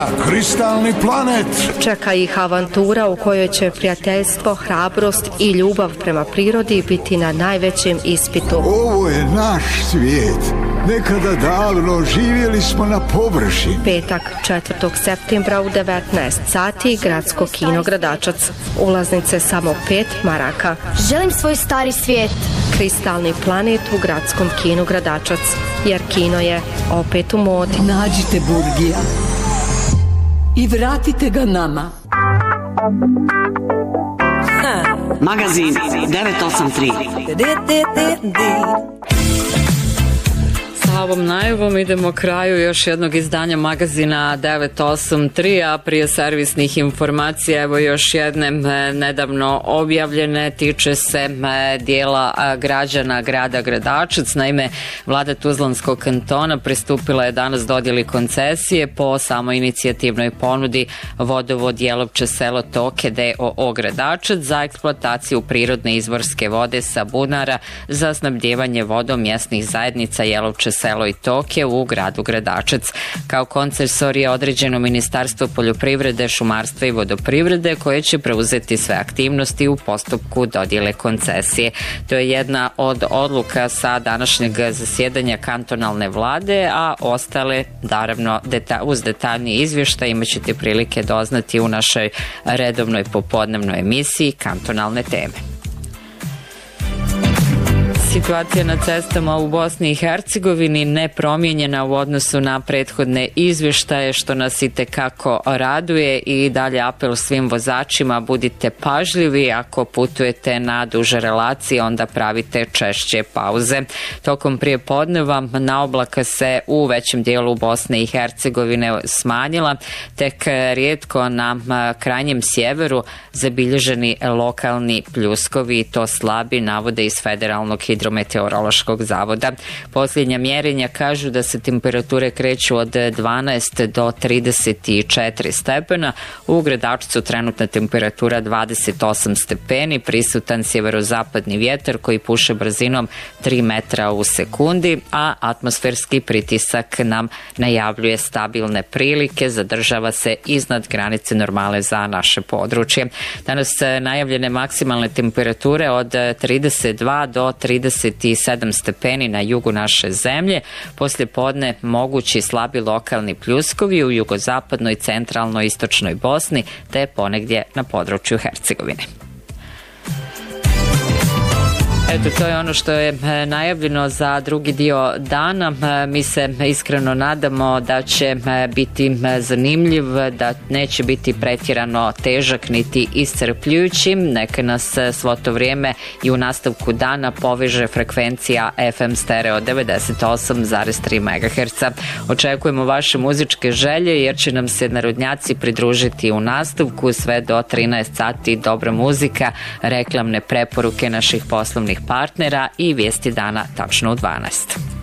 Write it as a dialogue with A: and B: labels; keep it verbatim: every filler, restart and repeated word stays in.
A: Kristalni planet.
B: Čeka ih avantura u kojoj će prijateljstvo, hrabrost i ljubav prema prirodi biti na najvećem ispitu.
A: Ovo je naš svijet. Nekada davno živjeli smo na površini.
B: Petak, četvrtog septembra u devetnaest sati, gradsko kino Gradačac. Ulaznice samo pet maraka.
C: Želim svoj stari svijet.
B: Kristalni planet u gradskom kinu Gradačac. Jer kino je opet u modi.
D: Nađite Burgija i vratite ga nama.
E: Magazin devet osam tri.
F: Sa ovom najavom idemo kraju još jednog izdanja magazina devet osam tri, a prije servisnih informacija evo još jedne nedavno objavljene, tiče se dijela građana grada Gradačac. Naime, vlada Tuzlanskog kantona pristupila je danas dodjeli koncesije po samoinicijativnoj ponudi Vodovod Jelovče selo Toke d o o Gradačac za eksploataciju prirodne izvorske vode sa bunara za snabdjevanje vodom mjesnih zajednica Jelovče selo i Toke u gradu Gradačac. Kao koncesor je određeno Ministarstvo poljoprivrede, šumarstva i vodoprivrede koje će preuzeti sve aktivnosti u postupku dodjele koncesije. To je jedna od odluka sa današnjeg zasjedanja kantonalne vlade, a ostale, naravno, deta- uz detaljni izvještaj imat ćete prilike doznati u našoj redovnoj popodnevnoj emisiji Kantonalne teme. Situacija na cestama u Bosni i Hercegovini nepromijenjena u odnosu na prethodne izvještaje, što nas itekako raduje, i dalje apel svim vozačima: budite pažljivi, ako putujete na duže relacije onda pravite češće pauze. Tokom prijepodneva naoblaka se u većem dijelu Bosne i Hercegovine smanjila, tek rijetko na krajnjem sjeveru zabilježeni lokalni pljuskovi, i to slabi, navode iz Federalnog hidrometeorološkog zavoda. Posljednja mjerenja kažu da se temperature kreću od dvanaest do trideset četiri stepena. U Gradačcu trenutna temperatura dvadeset osam stepeni, prisutan sjeverozapadni vjetar koji puše brzinom tri metra u sekundi, a atmosferski pritisak nam najavljuje stabilne prilike, zadržava se iznad granice normale za naše područje. Danas najavljene maksimalne temperature od trideset dva do trideset sedam stepeni na jugu naše zemlje, poslije podne mogući slabi lokalni pljuskovi u jugozapadnoj, centralnoj, istočnoj Bosni te ponegdje na području Hercegovine. Eto, to je ono što je najavljeno za drugi dio dana. Mi se iskreno nadamo da će biti zanimljiv, da neće biti pretjerano težak niti iscrpljujući. Neka nas svo to vrijeme i u nastavku dana poveže frekvencija F M stereo devedeset osam zarez tri megaherca. Očekujemo vaše muzičke želje, jer će nam se narodnjaci pridružiti u nastavku sve do trinaest sati. Dobra muzika, reklamne preporuke naših poslovnih partnera i vijesti dana tačno u dvanaest.